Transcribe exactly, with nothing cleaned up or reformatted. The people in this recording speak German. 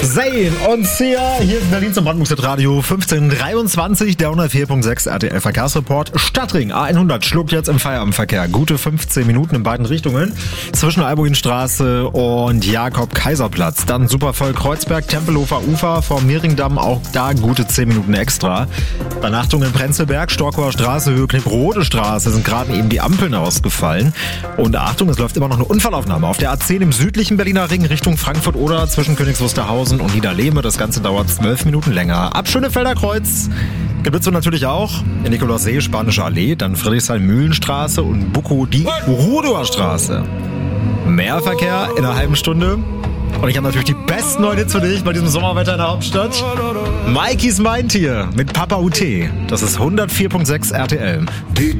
Zayn und Sia, hier ist Berlin zum Brandenburg-Radio fünfzehn dreiundzwanzig, der hundertvier Komma sechs R T L Verkehrsreport. Stadtring A hundert schluckt jetzt im Feierabendverkehr gute fünfzehn Minuten in beiden Richtungen. Zwischen Albuinstraße und Jakob-Kaiser-Platz. Dann super voll Kreuzberg, Tempelhofer Ufer vor Mehringdamm, auch da gute zehn Minuten extra. Übernachtung in Prenzlberg, Storkower Straße, Höhe Knipp-Rote Straße sind gerade eben die Ampeln ausgefallen. Und Achtung, es läuft immer noch eine Unfallaufnahme auf der A zehn im südlichen Berliner Ring Richtung Frankfurt oder zwischen Königs Wusterhausen und Niederlehme. Das Ganze dauert zwölf Minuten länger. Ab Schönefelder Kreuz gibt es natürlich auch in Nikolassee, Spanische Allee, dann Friedrichshain-Mühlenstraße und Bukow die Rudower Straße. Mehr Verkehr in einer halben Stunde. Und ich habe natürlich die besten neuen Hits für dich bei diesem Sommerwetter in der Hauptstadt. Mikeys Meint hier mit Papa U T. Das ist hundertvier Komma sechs R T L. Die